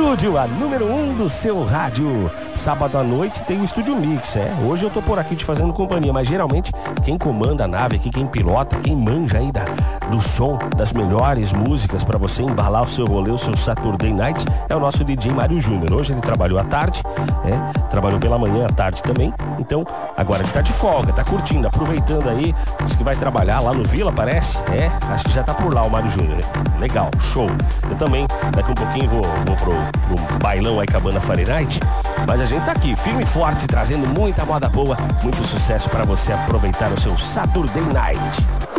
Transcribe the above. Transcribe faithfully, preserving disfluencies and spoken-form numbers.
Estúdio, a número um do seu rádio. Sábado à noite tem o Estúdio Mix, é. Hoje eu tô por aqui te fazendo companhia, mas geralmente quem comanda a nave aqui, quem pilota, quem manja aí da, do som, das melhores músicas pra você embalar o seu rolê, o seu Saturday Night, é o nosso D J Mário Júnior. Hoje ele trabalhou à tarde, é, trabalhou pela manhã, à tarde também. Então, agora ele tá de folga, tá curtindo, aproveitando aí. Diz que vai trabalhar lá no Vila, parece. É, acho que já tá por lá o Mário Júnior, né? Legal, show. Eu também, daqui um pouquinho vou, vou pro, pro bailão Aicabana Fahrenheit. Mas a gente tá aqui, firme e forte, trazendo muita moda boa, muito sucesso para você aproveitar o seu Saturday Night.